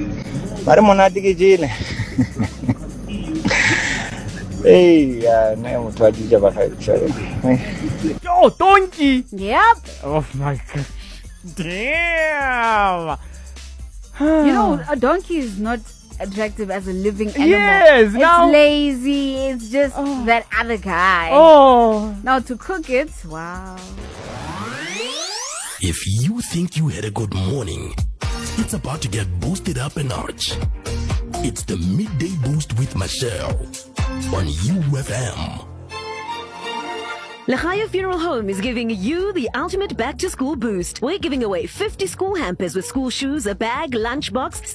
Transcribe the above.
Mare monate ke jene. Hey, na motho a dija ba ga. Oh, donkey! Yep. Oh my god. Damn! You know, a donkey is not attractive as a living animal. Yes, it's now- lazy. It's just that other guy. Oh! Now to cook it, wow. If you think you had a good morning, it's about to get boosted up a notch. It's the Midday Boost with Michelle on UFM. Lehaya Funeral Home is giving you the ultimate back-to-school boost. We're giving away 50 school hampers with school shoes, a bag, lunchbox,